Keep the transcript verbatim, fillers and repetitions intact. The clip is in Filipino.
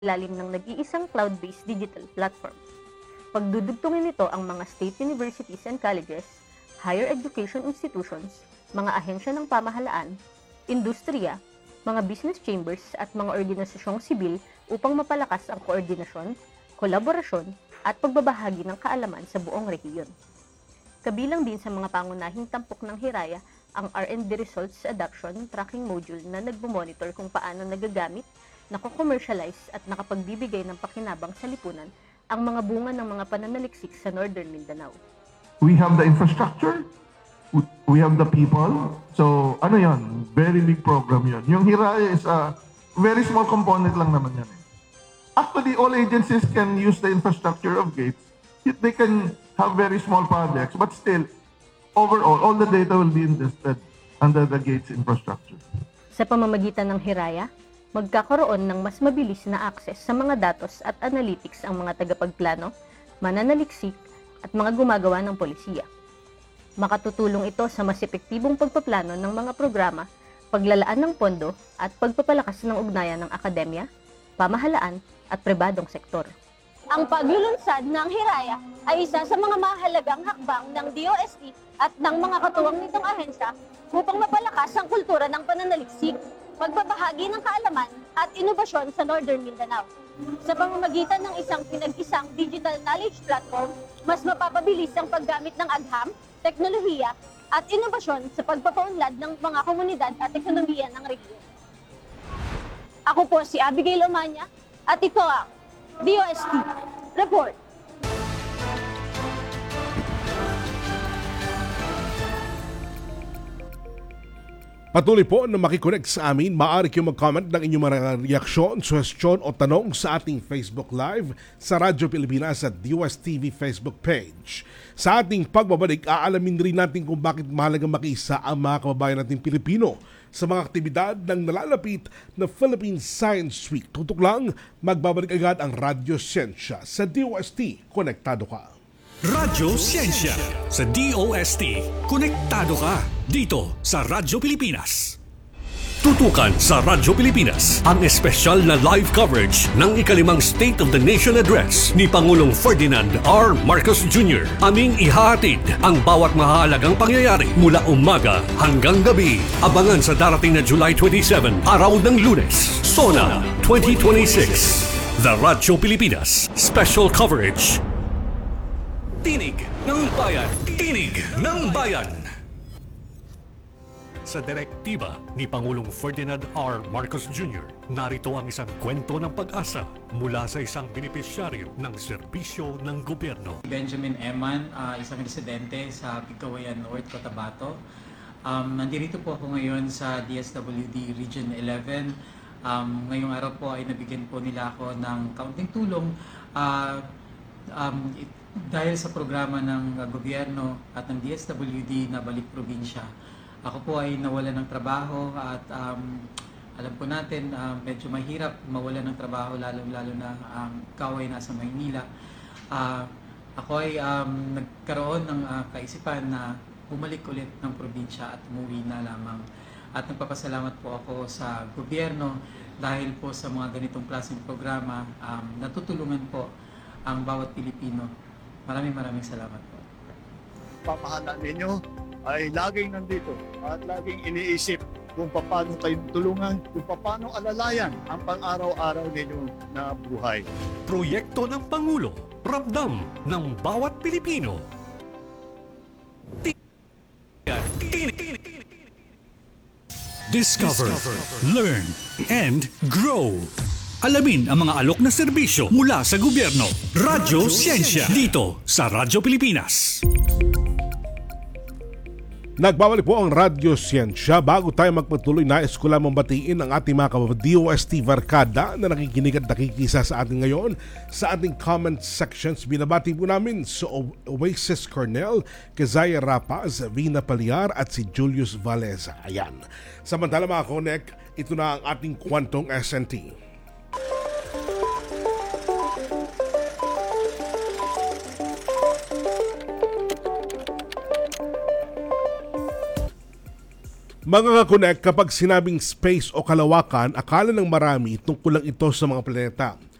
ilalim ng nag-iisang cloud-based digital platform. Pagdudugtungin nito ang mga state universities and colleges, higher education institutions, mga ahensya ng pamahalaan, industriya, mga business chambers at mga organisasyong sibil upang mapalakas ang koordinasyon, kolaborasyon at pagbabahagi ng kaalaman sa buong rehiyon. Kabilang din sa mga pangunahing tampok ng Hiraya ang R and D Results Adoption Tracking Module na nagbo-monitor kung paano nagagamit, nako-commercialize at nakapagbibigay ng pakinabang sa lipunan ang mga bunga ng mga pananaliksik sa Northern Mindanao. We have the infrastructure, we- we have the people. So, ano yan? Very big program yan. Yung Hiraya is a very small component lang naman yan. Eh. Actually, all agencies can use the infrastructure of Gates. They can have very small projects, but still, overall, all the data will be invested under the Gates infrastructure. Sa pamamagitan ng Hiraya, magkakaroon ng mas mabilis na access sa mga datos at analytics ang mga tagapagplano, mananaliksik, at mga gumagawa ng polisiya. Makatutulong ito sa mas epektibong pagpaplano ng mga programa, paglalaan ng pondo, at pagpapalakas ng ugnayan ng akademya, pamahalaan, at pribadong sektor. Ang paglulunsad ng Hiraya ay isa sa mga mahalagang hakbang ng D O S T at ng mga katuwang nitong ahensya upang mapalakas ang kultura ng pananaliksik, pagbabahagi ng kaalaman at inobasyon sa Northern Mindanao. Sa pamamagitan ng isang pinag-isang digital knowledge platform, mas mapapabilis ang paggamit ng agham, teknolohiya at inobasyon sa pagpapaunlad ng mga komunidad at ekonomiya ng rehiyon. Ako po si Abigail Omania at ito ang D O S T Report. Patuloy po na makikonek sa amin. Maaari kayo mag-comment ng inyong mga reaksyon, suwestyon o tanong sa ating Facebook Live sa Radyo Pilipinas at D O S T V Facebook page. Sa ating pagbabalik, aalamin rin natin kung bakit mahalagang makiisa ang mga kababayan nating Pilipino sa mga aktibidad ng nalalapit na Philippine Science Week. Tutok lang, magbabalik agad ang Radyo Siyensya sa D O S T. Konektado ka. Radyo Siyensya sa D O S T. Konektado ka dito sa Radyo Pilipinas. Tutukan sa Radyo Pilipinas ang espesyal na live coverage ng ikalimang State of the Nation Address ni Pangulong Ferdinand R. Marcos Junior Aming ihahatid ang bawat mahalagang pangyayari mula umaga hanggang gabi. Abangan sa darating na July twenty-seven, araw ng Lunes, SONA twenty twenty-six. The Radyo Pilipinas Special Coverage. Tinig ng Bayan. Tinig ng Bayan. Sa direktiba ni Pangulong Ferdinand R. Marcos Junior, narito ang isang kwento ng pag-asa mula sa isang benepisyaryo ng serbisyo ng gobyerno. Benjamin Eman, uh, isang residente sa Pigcawayan North, Cotabato. Um, nandito po ako ngayon sa D S W D Region eleven. Um, ngayong araw po ay nabigyan po nila ako ng kaunting tulong uh, um, it, dahil sa programa ng uh, gobyerno at ng D S W D na Balik Probinsya. Ako po ay nawalan ng trabaho at um, alam po natin uh, medyo mahirap mawalan ng trabaho lalo-lalo na um, ikaw ay nasa Maynila. Uh, ako ay um, nagkaroon ng uh, kaisipan na bumalik ulit ng probinsya at umuwi na lamang. At nagpapasalamat po ako sa gobyerno dahil po sa mga ganitong klaseng programa, um, natutulungan po ang bawat Pilipino. Maraming maraming salamat po. Pamahalaan ninyo ay laging nandito at laging iniisip kung paano kayong tulungan, kung paano alalayan ang pang-araw-araw ninyo na buhay. Proyekto ng Pangulo, ramdam ng bawat Pilipino. Discover, learn, and grow. Alamin ang mga alok na serbisyo mula sa gobyerno. Radyo Siyensya dito sa Radyo Pilipinas. Nagbabalik po ang Radyo Siyensya. Bago tayo magpatuloy, nais ko lamang batiin ang ating mga D O S T Barkada na nakikinig at nakikisa sa atin ngayon sa ating comment sections. Binabati po namin si Oasis Cornell, Kezaya Rapaz, Vina Paliar at si Julius Valeza. Ayan. Samantala mga Connect, ito na ang ating kwentong S N T. Mga kakonek, kapag sinabing space o kalawakan, akala ng marami tungkol lang ito sa mga planeta.